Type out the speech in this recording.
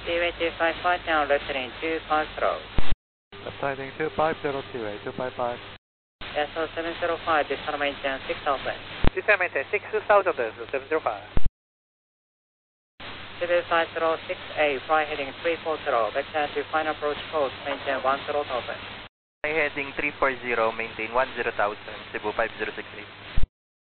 Seaway 25 flight now, left heading 250. Left heading 250, Seaway 255. SO 705, descend maintain 6000. Descend maintain 6000, 705. Seaway 506A, fly heading 340, vector to final approach course, maintain 10,000. Fly heading 340, maintain 10,000, Cebu 5068.